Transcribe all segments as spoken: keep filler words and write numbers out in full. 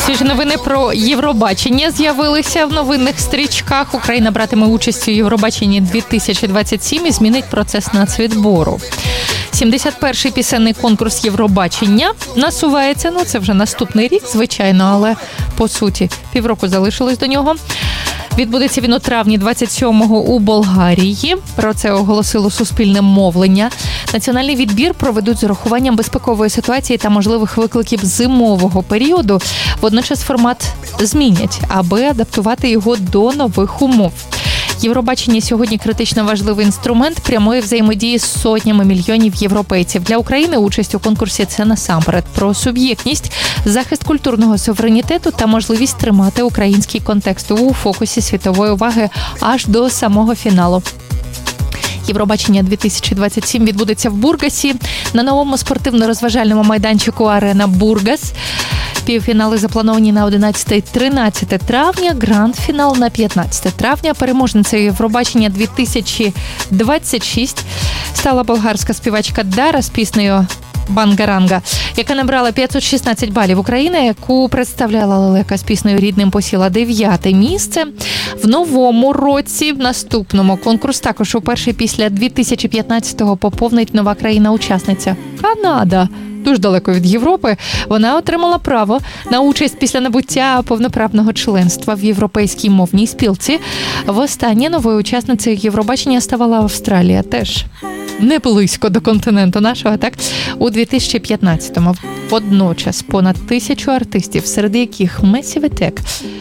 Свіжі новини про Євробачення з'явилися в новинних стрічках. Україна братиме участь у Євробаченні дві тисячі двадцять сім і змінить процес нацвідбору. сімдесят перший пісенний конкурс Євробачення насувається. Ну, це вже наступний рік, звичайно, але, по суті, півроку залишилось до нього. Відбудеться він у травні двадцять сьомого у Болгарії. Про це оголосило суспільне мовлення. Національний відбір проведуть з урахуванням безпекової ситуації та можливих викликів зимового періоду. Водночас формат змінять, аби адаптувати його до нових умов. Євробачення сьогодні критично важливий інструмент прямої взаємодії з сотнями мільйонів європейців. Для України участь у конкурсі – це насамперед про суб'єктність, захист культурного суверенітету та можливість тримати український контекст у фокусі світової уваги аж до самого фіналу. Євробачення дві тисячі двадцять сім відбудеться в Бургасі на новому спортивно-розважальному майданчику «Арена Бургас». Півфінали заплановані на одинадцяте-тринадцяте травня, гранд-фінал на п'ятнадцяте травня. Переможницею Євробачення дві тисячі двадцять шість стала болгарська співачка Дара з піснею «Бангаранга», яка набрала п'ятсот шістнадцять балів. Україна, яку представляла лелека з піснею «Рідним», посіла дев'яте місце. В новому році, в наступному, конкурс також уперше після дві тисячі п'ятнадцятого поповнить нова країна-учасниця – Канада. Дуже далеко від Європи, вона отримала право на участь після набуття повноправного членства в Європейській мовній спілці. Востаннє новою учасницею Євробачення ставала Австралія, теж не близько до континенту нашого, так? У дві тисячі п'ятнадцятому водночас понад тисячу артистів, серед яких Massive Attack,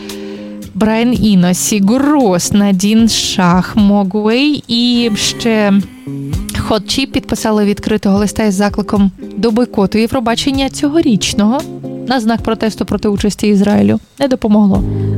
Брайан Іно, Сігур Рос, Надін Шах, Могвей і ще Hot Chip підписали відкритого листа із закликом до бойкоту Євробачення цьогорічного на знак протесту проти участі Ізраїлю. Не допомогло.